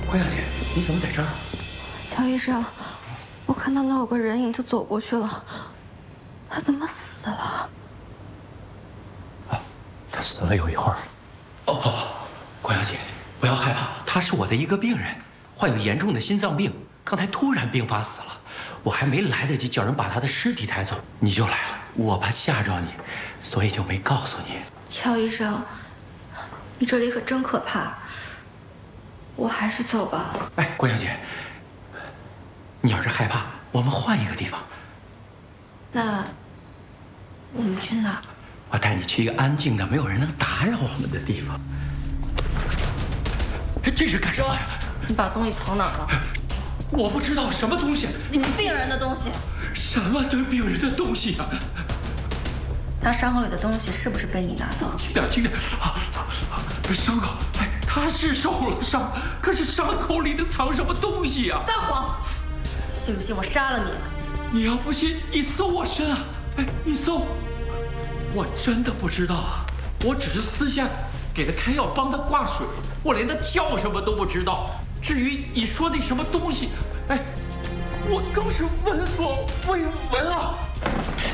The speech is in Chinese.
关小姐，你怎么在这儿？ 乔医生，我看到那有个人影就走过去了，他怎么死了？ 他死了有一会儿。关小姐，不要害怕，他是我的一个病人，患有严重的心脏病，刚才突然病发死了，我还没来得及叫人把他的尸体抬走，你就来了，我怕吓着你，所以就没告诉你。 乔医生，你这里可真可怕，我还是走吧。 哎，关小姐，你要是害怕，我们换一个地方。 那我们去哪儿？ 我带你去一个安静的、没有人能打扰我们的地方。哎，这是干什么呀？ 你把东西藏哪儿了？ 我不知道什么东西。 你们病人的东西。 什么对病人的东西啊？ 他伤口里的东西是不是被你拿走了？ 这个伤口，哎，他是受了伤，可是伤口里能藏什么东西呀？ 撒谎！信不信我杀了你？ 你要不信，你搜我身啊！哎，你搜。我真的不知道啊，我只是私下给他开药，帮他挂水，我连他叫什么都不知道。至于你说那什么东西，哎，我更是闻所未闻啊！